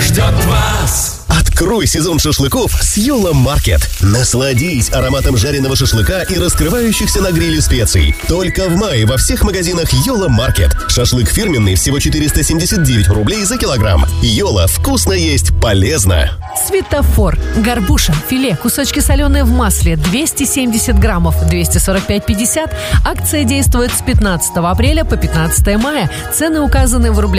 ждет вас. Открой сезон шашлыков с Йола Маркет. Насладись ароматом жареного шашлыка и раскрывающихся на гриле специй. Только в мае во всех магазинах Йола Маркет. Шашлык фирменный всего 479 рублей за килограмм. Йола, вкусно есть, полезно. Светофор. Горбуша, филе, кусочки соленые в масле, 270 граммов, 245,50. Акция действует с 15 апреля по 15 мая. Цены указаны в рублях.